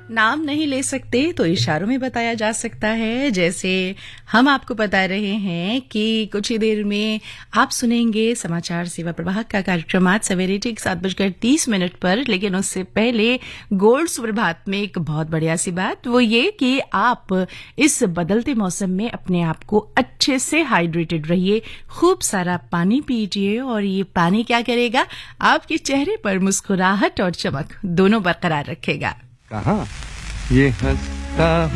नाम नहीं ले सकते तो इशारों में बताया जा सकता है। जैसे हम आपको बता रहे हैं कि कुछ ही देर में आप सुनेंगे समाचार सेवा प्रवाहक का कार्यक्रम आज सवेरे ठीक 7:30 पर। लेकिन उससे पहले गोल्ड सुप्रभात में एक बहुत बढ़िया सी बात, वो ये कि आप इस बदलते मौसम में अपने आप को अच्छे से हाइड्रेटेड रहिए, खूब सारा पानी पीजिए और ये पानी क्या करेगा, आपके चेहरे पर मुस्कुराहट और चमक दोनों बरकरार रखेगा। कहाँ ये हंसता